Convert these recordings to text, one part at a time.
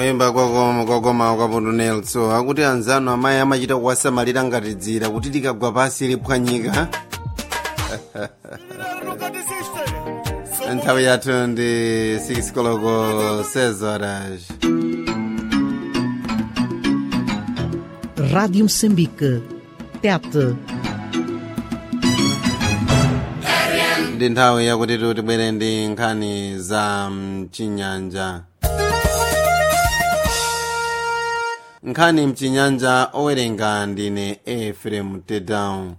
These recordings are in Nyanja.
Imba kwakoma kwapoto Nelson akuti anzano amayi amachita kuwasamalira ngati dzira kuti likagwa pasi liphwanyika. Nthawi yathu ndi 6 koloko 6 horas. Rádio Moçambique. Tete. Ndi nthawi yakuti tibwere ndi nkhani za mchinyanja. Nkhani mchinyanja owerenga ndine Ephraim Tedown.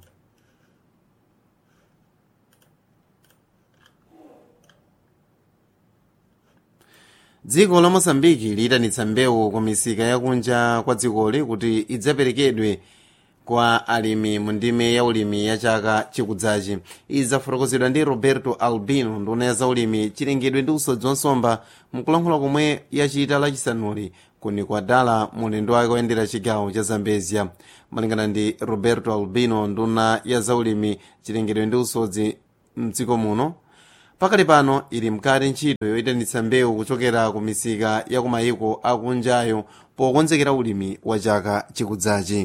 Dziko la Mozambiki liyitanitsa mbewu ku misika yakunja kwa dzikoli kuti idzaperekedwe kwa alimi mu ndime ya ulimi ya chaka chikudzachi. Izi zafotokozedwa ndi Roberto Albino, nduna ya zaulimi, chilengedwe ndi usodzi wa nsomba, mkulankhula komwe yachita lachisanuli kuni kwa dala mulendo wake oyendera chigawo cha Zambezia. Malingana ndi Roberto Albino, nduna ya zaulimi, chilengedwe ndi usodzi mdziko muno, pakali pano ili mkati ntchito yoyitanitsa mbewu kuchokera ku misika ya kumayiko akunjayo pokonzekera ulimi wa chaka chikudzachi.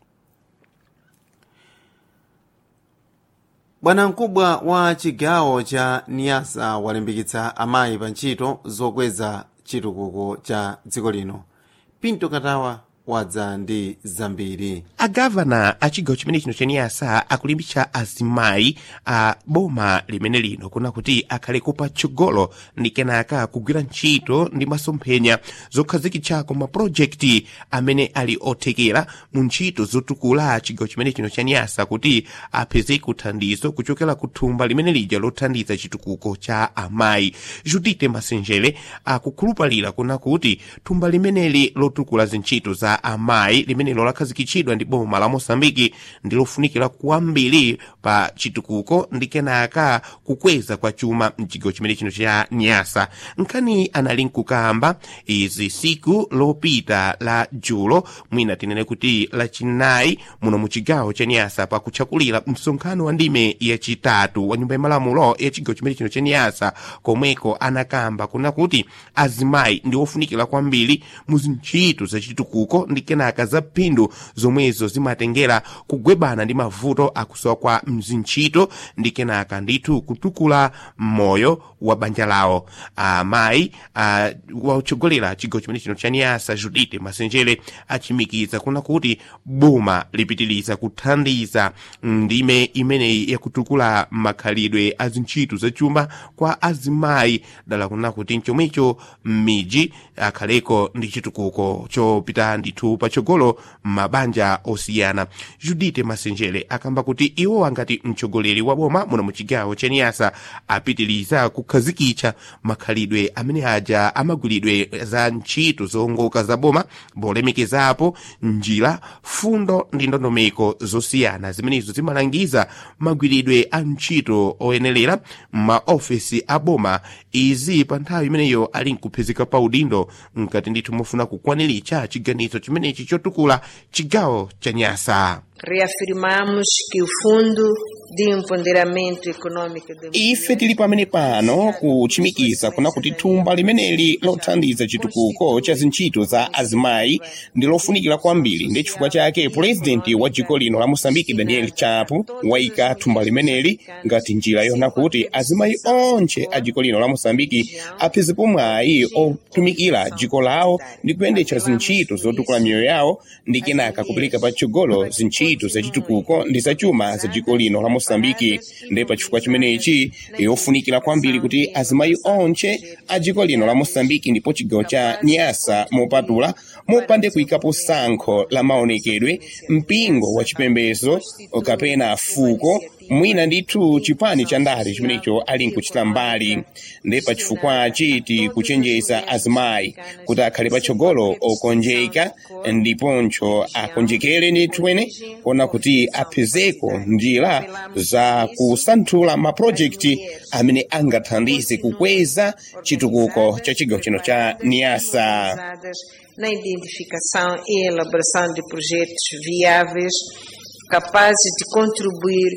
Bwanamkubwa wa chigawo cha Niassa walimbikitsa amayi pa ntchito zokweza chitukuko cha dziko lino. Pinto Katawa wadza ndi zambiri. Agavana a chigawo chimene chino cha Niassa akulimbitsa azimayi a boma limene lino kuna kuti akhaleko patsogolo ndi kenaka kugwira ntchito ndi masomphenya zokhazikitsako mapulojekiti amene ali othekera mu ntchito zotukula chigawo chimene chino cha Niassa kuti apeze kuthandizo kuchokera ku thumba limene lija lothandiza chitukuko cha amayi. Judite Masenjere akukhulupalira kuna kuti thumba limeneli lotukula zintchito za amayi limene lakhazikitsidwa ndi boma la Mozambiki ndilofunikira kwambiri pa chitukuko ndi kenaka kukweza kwa chuma mchigawo chimene chino cha Niassa. Nkhani anali nkukamba izi siku lopita la julo mwina tinene kuti lachinayi muno mu chigawo cha Niassa pakutchakulira msonkhano wa ndime yachitatu wa nyumba ya malamulo ya chigawo chimene chino cha Niassa, komweko anakamba kuna kuti azimayi ndi ofunikira kwambiri mu zintchito za chitukuko ndi kenaka za phindu zomwezo zimatengera kugwebana ndi mavuto akusowa kwa mzintchito ndi kenaka ndithu kutukula moyo wa banja lawo. Amayi wakutsogolera chigawo chimene chino cha Niassa, Judite Masenjere, achimikiza kuna kuti boma lipitiriza kuthandiza ndime imeneyi yakutukula makhalidwe a zintchito za chuma kwa azimayi dala kuna kuti mchomwecho m'midzi akhaleko ndi chitukuko chopita ndithu patsogolo mabanja osiyana. Judite Masenjere akamba kuti iwo angati mtsogoleri wa boma muno mu chigawo cha Niassa apitiriza kukhazikitsa makhalidwe amene aja amagwiridwe za ntchito zongoka za boma polemekezapo njira, fundo ndi ndondomeko zosiyana zimenezo zimalangiza magwiridwe a ntchito oyenelera maofesi a boma. Izi pa nthawi imeneyo ali nkuphezeka pa udindo nkati ndithu mofuna kukwaniritsa chiganizo chimenechi chotukula chigawo cha Niassa. Reafirmamos que o Fundo de Empoderamento Econômico da Mulher. Ife tili pamene pano kuchimikiza kuna kuti thumba limeneli lothandiza chitukuko cha zintchito za azimayi ndi lofunikira kwambiri. Ndi chifukwa chake purezidenti wa dziko lino la Mozambiki Daniel Chapo waika thumba limeneli ngati njira yona kuti azimayi onse a dziko lino la Mozambiki aphezepo mwayi otumikira dziko lawo ndi kuyendetsa zintchito zotukula miyoyo yawo ndi kenaka kupereka patsogolo zintchito za chitukuko ndi za chuma za dziko lino la Mozambiki. Ndi pa chifukwa chimenechi yofunikira kwambiri kuti azimayi onse a dziko lino la Mozambiki ndipo chigawo cha Niassa mopatula mopande kuyikapo sankho la maonekedwe, mpingo wa chipembedzo kapena fuko mwina ndithu chipani cha ndale chimenecho ali nkuchita mbali. Ndi pa chifukwachi tikuchenjeza azimayi kuti akhale patsogolo okonjeka ndiponso akonjekere ndithuwene kuona kuti aphezeko njira za kusanthula mapulojekiti amene angathandize kukweza chitukuko cha chigawo chino cha Niassa. Na identificação e elaboração de projetos viáveis capazes de contribuir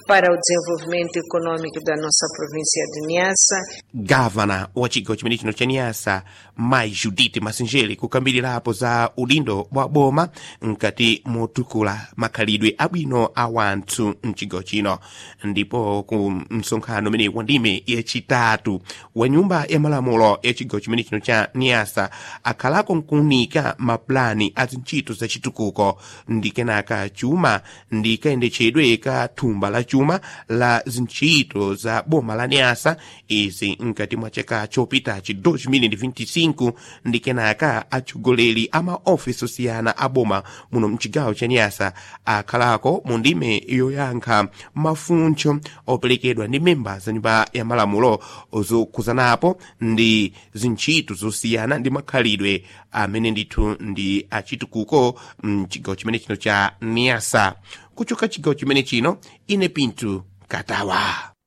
para o desenvolvimento econômico da nossa província de Niassa. Gavana wa chigawo chimene chino cha Niassa Mai Judith Masinjeli kukambirirapo za udindo wa boma nkati motukula makhalidwe abwino a wanthu mchigawo chino. Ndipo ku msonkhano umene wa ndime yachitatu wa nyumba ya malamulo ya chigawo chimene chino cha Niassa akhalako nkuunika maplani a zintchito za chitukuko ndi kenaka chuma ndi kayendetchedwe ka thumba la chuma la zintchito za boma la Niassa izi nkati mwa chaka chopitachi 2025 ndi kenaka atsogoleri a maofisi osiyana a boma muno mchigawo cha Niassa akhalako mu ndime yoyankha mafuncho operekedwa ndi memba za nyumba ya malamulo zokhuzanapo ndi zintchito zosiyana ndi makhalidwe amene ndithu ndi achitukuko mchigawo chimene chino cha Niassa. Kuchoka chigawo chimene chino ine Pinto Katawa.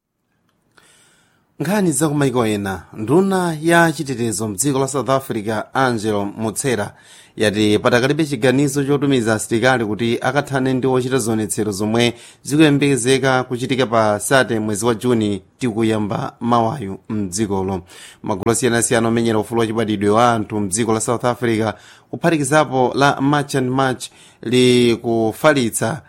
Nkhani za kumaiko ena, nduna ya chitetezo mdziko la South Africa Angelo Mutsera yati patakalibe chiganizo chotumiza asilikali kuti akathane ndi ochita zionetsero zomwe zikuyembekezeka kuchitika pa Sate mwezi wa Juni tikuyamba mawayu mdzikolo. Magulu asiyanasiyana omenyera ufulu wachibadidwe wa anthu mdziko la South Africa kuphatikizapo la March and March likufalitsa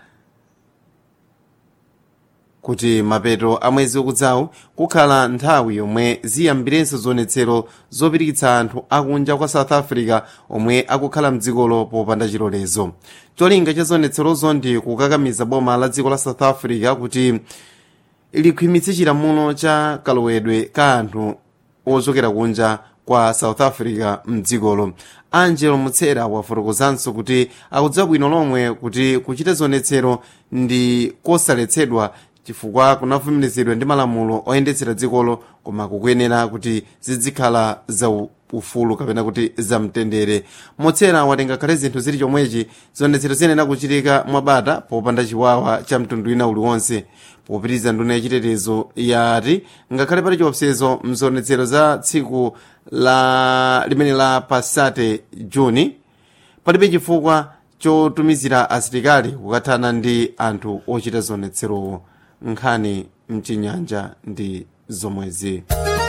kuti mapeto a mwezi ukudzawu kukhala nthawi yomwe ziyambirenso zionetsero zopirikitsa anthu akunja kwa South Africa omwe akukhala mdzikolo popanda chilolezo. Cholinga cha zionetserozo ndi kukakamiza boma la dziko la South Africa kuti likhwimitse chilamulo cha kalowedwe ka anthu ochokera kunja kwa South Africa mdzikolo. Angelo Mutsera wafotokozanso kuti akudziwa bwino lomwe kuti kuchita zionetsero ndi kosaletsedwa chifukwa kunavomerezedwa ndi malamulo oyendetsera dzikolo, koma kukuyenera kuti zizikhala za ufulu kapena kuti za mtendere. Mutsera watenga kale zinthu zili chomwechi zionetsero ziyenera kuchitika mwabata popanda chiwawa cha mtundu wina uliwonse. Popitiriza nduna yachitetezo yati ngakhale pali chiopsezo mzionetsero za tsiku limene la Pasate Juni palibe chifukwa chotumizira asilikali kukathana ndi anthu ochita zionetserowo. Nkhani mchinyanja ndi zomwezi.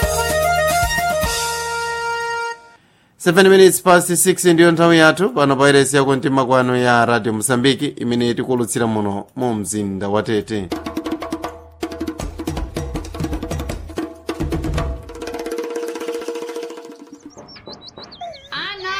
7 minutes past 6 ndiyo nthawi yathu pano pa iresi yako mtima kwano ya Radio Mosambiki imene tikulutsira muno mu mzinda wa Tete. Ana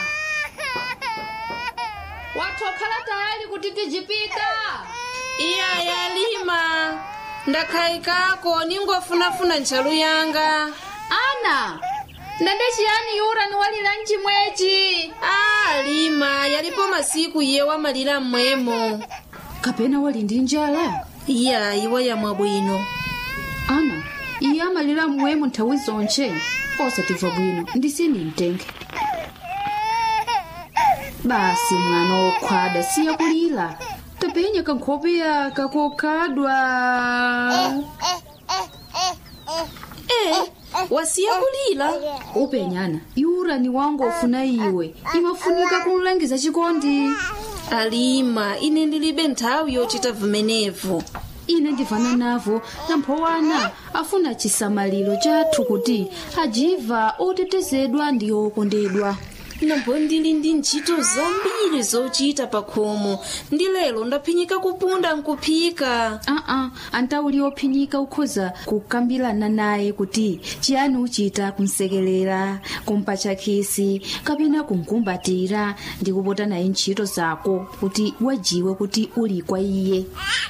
watokhala tayari kuti tijipita? Iya yalima ndakhaikako ningofunafuna ntchalu yanga. Ana ndende chiyani yura ni walira mchimwechi? Lima yalipo masiku iye wamalira mmwemo. Kapena wali ndi njala? Iya iwa yamwa bwino. Ana iye amalira mmwemo nthawi zonche osatimva bwino ndisini mtenge. Basi mwana wokhwada siya kulira tapenya kankhopeya kakokhadwa. Wasiya kulira? Upenyana yura ni wangu ofuna iwe imafunika kumlangiza chikondi. Alima ine ndilibe nthawi yochita vimenevo. Ine ndivana navo namphowana afuna chisamaliro chathu kuti ajiva otetezedwa ndi okondedwa. Nambo ndili ndi ntchito zambiri zochita pakhomo ndi lero ndaphinyika kupunda nkuphika. Antauli ophinyika ukhoza kukambirana naye kuti chiyani uchita kumsekelera kumpatcha khisi kapena kumkumbatira ndi kupota naye ntchito zako kuti wajiwe kuti uli kwa iye.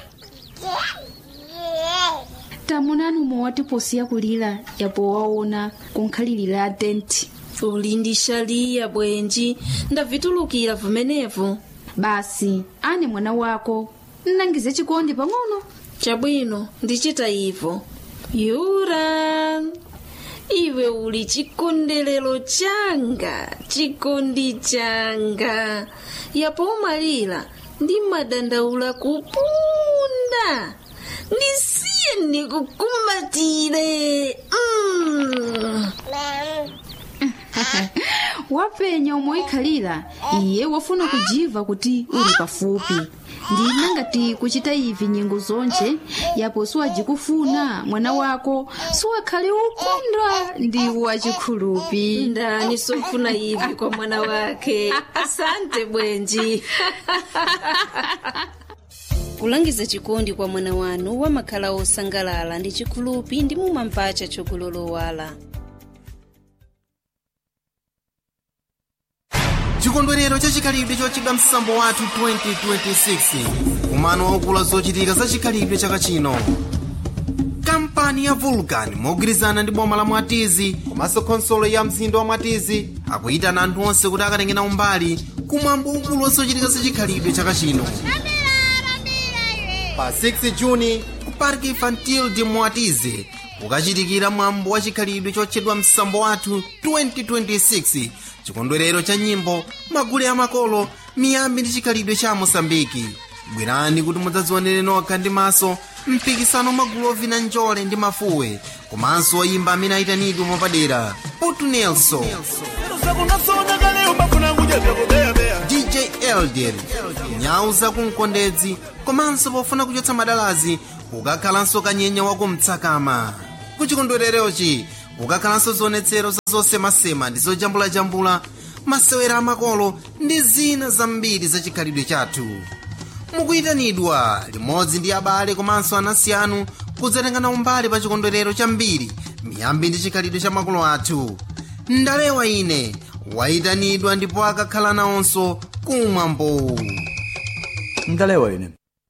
Tamunani umowati posiya kulira yapo waona kunkhalirira tenti. Uli ndi shaliya bwenji ndavitulukira vimenevo. Basi ane mwana wako nnangize chikondi pang'ono. Chabwino ndichita ivo. Yura iwe uli chikondelero changa, chikondi changa. Yapo umalira ndi madandaula kupunda ndisiye ndikukumbatire. wapenya umoikhalira iye wafuna kujiva kuti uli pafupi ndina ngati kuchita ivi nyengo zonje yapo siwajikufuna mwana wako siwakhale ukunda ndi wachikhulupi ndani sofuna ivi kwa mwana wake. Asante bwenji. Kulangiza chikondi kwa mwana wanu wamakhala osangalala ndi chikhulupi ndi mumamvacha chokulolowala. chikondwerero chachikhalidwe chochedwa msambo wathu 2026 kumano waukulu zochitika za chikhalidwe chaka chino. kampani ya vulcan mogwirizana ndi boma la Mwatizi komanso khonsolo ya mzinda wa Mwatizi akuyitana anthu onse kuti akatengena umbali kumwambo waukulu wazochitika za chikhalidwe chaka chino. pa 6 Juni ku Parque Infantil de Mwatizi kukachitikira mwambo wa chikhalidwe chochedwa msambo wathu 2026, chikondwerero cha nyimbo, magule amakolo, miyambi ndi chikhalidwe cha Mosambiki. bwerani kuti mudzadzionere nokha ndi maso mpikisano magulu ovina njole ndi mafuwe komanso oyimba amene ayitanidwe mwapadera. Putu Nelson, DJ Elder, nyau zakumkondedzi komanso pofuna kuchotsa madalazi kukakhalanso kanyenya wakumtsakama. kuchikondwererochi kukakhalanso zionetsero za zosemasema ndi zojambulajambula, masewera amakolo ndi zina zambiri za chikhalidwe chathu. mukuyitanidwa limodzi ndi abale komanso anansi anu kudzatengana umbali pa chikondwerero cha mbiri, miyambi ndi chikhalidwe cha makolo athu. ndalewa ine wayitanidwa ndipo akakhala nawonso kumwambo. ndalewa ine.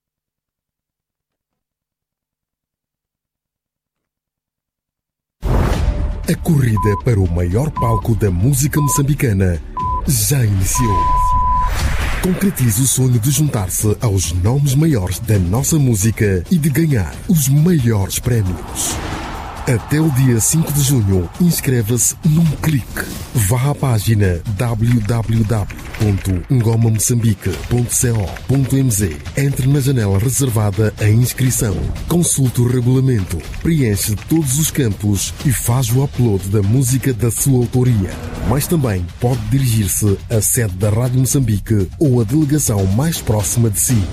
A corrida para o maior palco da música moçambicana já iniciou. Concretize o sonho de juntar-se aos nomes maiores da nossa música e de ganhar os maiores prémios. Até o dia 5 de junho, inscreva-se num clique. Vá à página www.ngomamoçambique.co.mz. Entre na janela reservada à inscrição. Consulte o regulamento, preenche todos os campos e faz o upload da música da sua autoria. Mas também pode dirigir-se à sede da Rádio Moçambique ou à delegação mais próxima de si.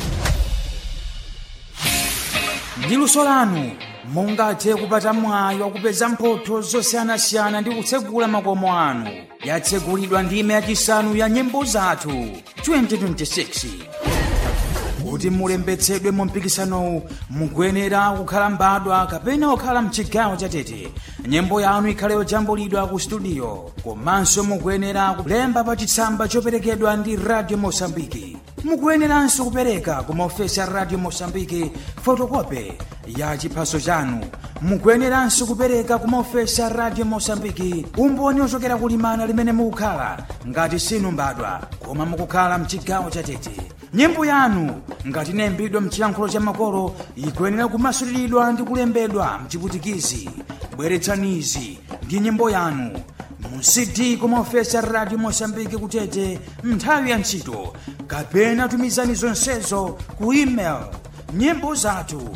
Ndiluso lanu mungathe kupata mwayi wakupeza mphotho zosiyanasiyana ndi kutsegula makomo anu. yatsegulidwa ndime yachisanu ya nyimbo zathu 2026. kuti mulembetsedwe mu mpikisanowu mukuyenera kukhala mbadwa kapena kukhala mchigawo cha Tete. nyimbo yanu ikhale yojambulidwa ku studio, komanso mukuyenera kulemba pa chitsamba choperekedwa ndi Radio Mosambiki. mukuyeneranso kupereka ku maofesi a Radio Mosambiki fotokopi ya chiphaso chanu. mukuyeneranso kupereka ku maofesi a Radio Mosambiki umboni ochokera kulimana limene mukukhala ngati sinu mbadwa koma mukukhala mchigawo cha Tete. nyimbo yanu ngati inayimbidwa mchiyankhulo cha makolo ikuyenera kumasuliridwa ndi kulembedwa mchiputikizi. bweretsanizi ndi nyimbo yanu mu CD ku maofesi a Radio Mosambiki ku Tete nthawi ya ntchito, kapena tumizani zonsezo ku email nyimbo zathu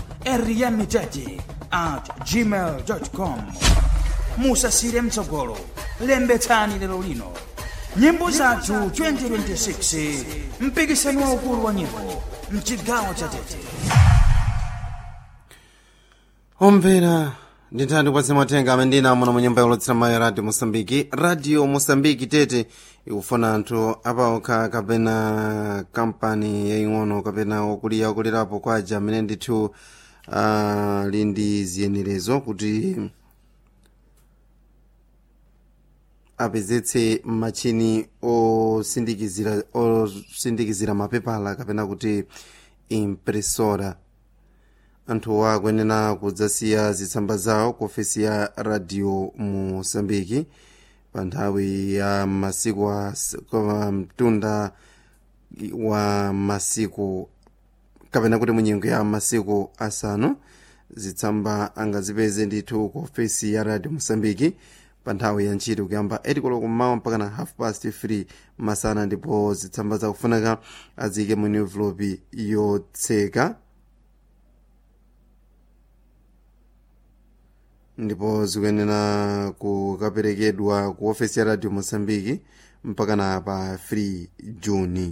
eriyamitete@gmail.com. musasire mtsogolo, lembetsani lero lino. nyimbo zathu 2026, mpikisano waukulu wa nyimbo mchigawo cha Tete. omvera ndithandi kwazimatenga amene amuna mu nyumba yolotsira mayi Radio Mosambiki. Radio Mosambiki Tete ikufuna anthu apaokha kapena kampani yaying'ono kapena okulirapo kwaja amene ndithu lindi ziyenerezo kuti apezetse machini osindikizira mapepala kapena kuti impresora. anthu akuyenera kudzasiya zitsamba zawo ku ofesi ya Radio Mosambiki pa nthawi ya masiku mtunda wa masiku kapena kuti munyengo ya masiku asanu. zitsamba angazipeze ndithu ku ofesi ya Radio Mosambiki pa nthawi ya ntchito kuyamba 8 koloko mmawa mpaka na 3:30 masana, ndipo zitsamba zakufunika azike mu envelope yotseka ndipo zikuyenera kukaperekedwa ku ofesi ya radio Mosambiki mpaka na pa 3 Juni.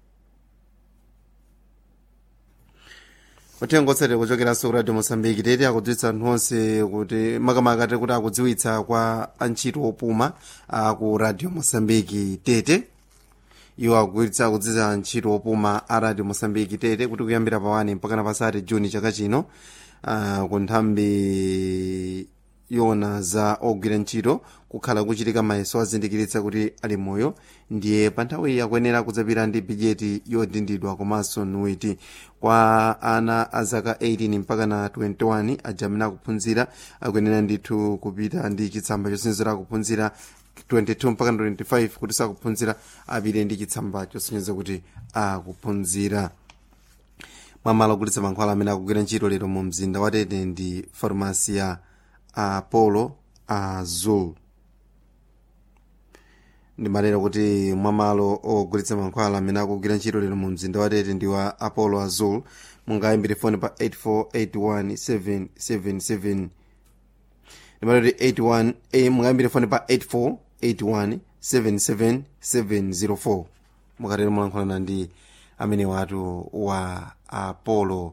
Otengo tsate kuchokera ku radio Mosambiki tete akudziwitsa anthu onse kuti makamaka kuti akudziwitsa kwa antchito opuma ku radio Mosambiki tete. Iwo akudziwitsa antchito opuma a radio Mosambiki tete kuti kuyambira pa 1 mpaka na pa 3 Juni chaka chino ku nthambi yona za ogwira ntchito kukhala kuchitika mayeso azindikiritsa kuti ali moyo, ndiye pa nthawi akuyenera kudzapita ndi bijeti yodindidwa komanso nuwiti. Kwa ana a zaka 18 mpaka na 21 ajamina kuphunzira akuyenera ndithu kupita ndi chitsamba chosonyezera kuphunzira, 22 mpaka 25 kuti sakuphunzira apite ndi chitsamba chosonyeza kuti akuphunzira. Mwamalo ogulitsa mankhwala amene akugwira ntchito lero mu mzinda wa Tete ndi farmasi ya Apollo Azul. Ndi malero kuti mwamalo ogulitsa mankhwala amene akugwira ntchito lero mu mzinda wa Tete ndi wa Apollo Azul. Mungayimbire foni pa 8481777. Ndi malero kuti 81 mungayimbire foni pa 848177704. Mukatero mulankhulana ndi amene watu wa Apollo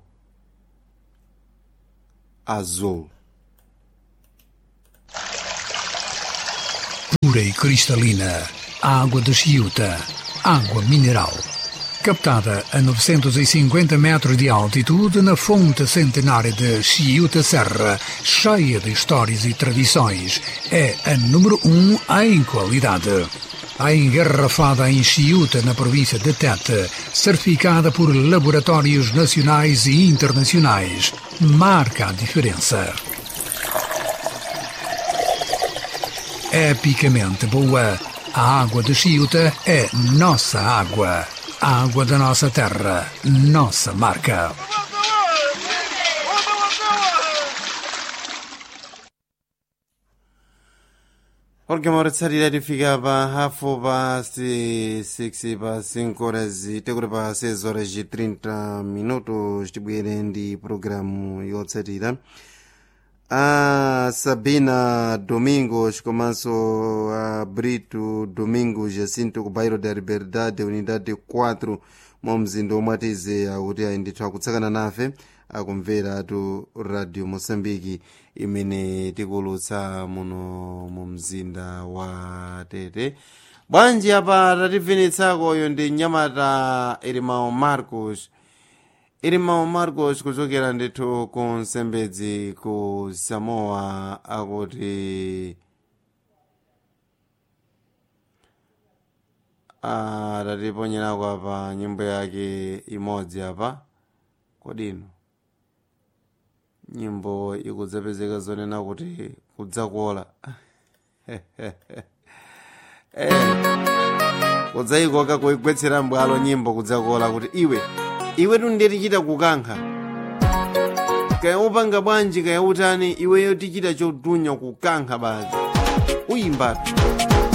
Azul. Pura e cristalina, água de Chiuta, água mineral. Captada a 950 metros de altitude na fonte centenária de Chiuta Serra, cheia de histórias e tradições, é a número 1 em qualidade. A engarrafada em Chiuta, na província de Tete, certificada por laboratórios nacionais e internacionais, marca a diferença. Epicamente boa, a água de Chiuta é nossa água. A água da nossa terra, nossa marca. Olga Maurizari edificava hafu pasti 6 pa 5 horas e tegura pa 6 horas e 30 minutos tibwere ndi programu yotsatira. A Sabina Domingos komanso a Brito Domingos Jacinto ku bairro da Liberdade unidade 4 mu mzinda omwe atize akuti ayindithu akutsakana nafe akumvera tu radio Mosambiki imene tikulutsa muno mu mzinda wa Tete. Bwanji apa tativunitsako ndi Nyamata Irimao Marcos kuchokera ndithu ku Nsembedzi ku Samoa akuti tatiponyerako apa nyimbo yake imodzi apa. Kodino nyimbo ikudzapezeka zonena kuti kudzakola kudzayikoka kuigwetsera mbwalo nyimbo kudzakola kuti iwe tundetichita kukankha kaya upanga bwanji kaya utani iweyo tichita chodunya kukankha basi uyimbatu.